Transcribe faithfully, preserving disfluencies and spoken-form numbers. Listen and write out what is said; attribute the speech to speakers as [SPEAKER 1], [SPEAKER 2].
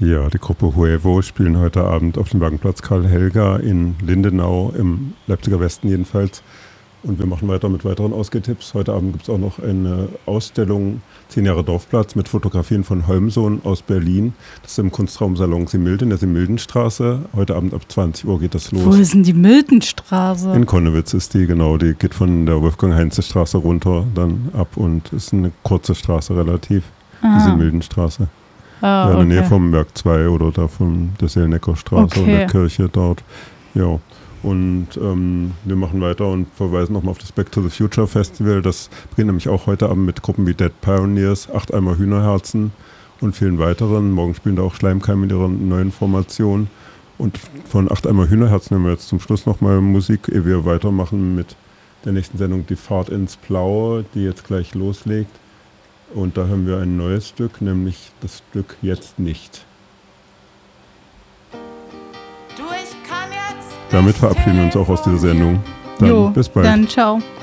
[SPEAKER 1] Ja, die Gruppe Huevo spielen heute Abend auf dem Wagenplatz Karl Helga in Lindenau, im Leipziger Westen jedenfalls. Und wir machen weiter mit weiteren Ausgehtipps. Heute Abend gibt es auch noch eine Ausstellung, zehn Jahre Dorfplatz, mit Fotografien von Holmsohn aus Berlin. Das ist im Kunstraumsalon Similde in der Simildenstraße. Heute Abend ab zwanzig Uhr geht das los.
[SPEAKER 2] Wo ist denn die Mildenstraße?
[SPEAKER 1] In Konnewitz ist die, genau. Die geht von der Wolfgang-Heinze-Straße runter dann ab und ist eine kurze Straße relativ,
[SPEAKER 2] Ah.
[SPEAKER 1] die Simildenstraße.
[SPEAKER 2] Ah,
[SPEAKER 1] Ja, in der Nähe
[SPEAKER 2] okay.
[SPEAKER 1] vom Werk zwei oder da von der Seelnecker-Straße
[SPEAKER 2] Okay.
[SPEAKER 1] und der Kirche dort. Ja, und ähm, wir machen weiter und verweisen nochmal auf das Back to the Future Festival. Das beginnt nämlich auch heute Abend mit Gruppen wie Dead Pioneers, Acht Eimer Hühnerherzen und vielen weiteren. Morgen spielen da auch Schleimkeim mit ihrer neuen Formation. Und von Acht Eimer Hühnerherzen haben wir jetzt zum Schluss nochmal Musik, ehe wir weitermachen mit der nächsten Sendung, die Fahrt ins Blaue, die jetzt gleich loslegt. Und da hören wir ein neues Stück, nämlich das Stück Jetzt nicht.
[SPEAKER 3] Du, ich kann jetzt
[SPEAKER 1] Damit verabschieden wir uns auch aus dieser Sendung. Dann
[SPEAKER 2] Jo,
[SPEAKER 1] bis bald.
[SPEAKER 2] dann ciao.